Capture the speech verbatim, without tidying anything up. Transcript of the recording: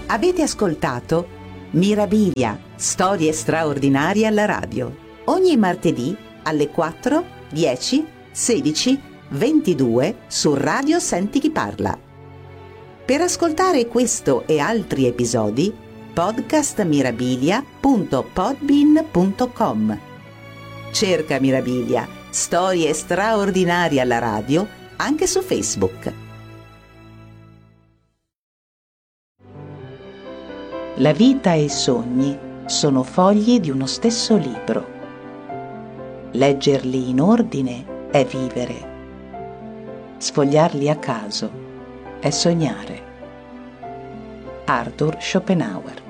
Avete ascoltato Mirabilia, storie straordinarie alla radio. Ogni martedì alle quattro, dieci, sedici, ventidue su Radio Senti Chi Parla. Per ascoltare questo e altri episodi, podcast mirabilia punto podbean punto com. Cerca Mirabilia, storie straordinarie alla radio, anche su Facebook. La vita e i sogni sono fogli di uno stesso libro. Leggerli in ordine è vivere. Sfogliarli a caso è sognare. Arthur Schopenhauer.